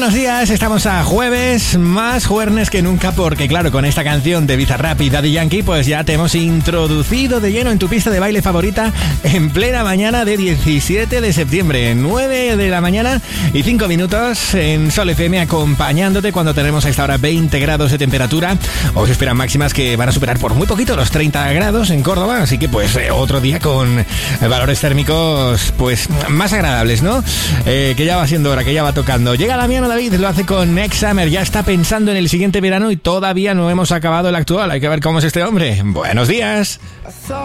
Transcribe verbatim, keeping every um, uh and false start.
buenos días, estamos a jueves, más jueves que nunca, porque claro, con esta canción de Bizarrap y Daddy Yankee, pues ya te hemos introducido de lleno en tu pista de baile favorita en plena mañana de diecisiete de septiembre, nueve de la mañana y cinco minutos en Sol F M, acompañándote cuando tenemos a esta hora veinte grados de temperatura. Os esperan máximas que van a superar por muy poquito los treinta grados en Córdoba, así que pues eh, otro día con valores térmicos pues más agradables, ¿no? Eh, que ya va siendo hora, que ya va tocando. Llega Damiano David, lo hace con Next Summer, ya está pensando en el siguiente verano y todavía no hemos acabado el actual. Hay que ver cómo es este hombre. Buenos días.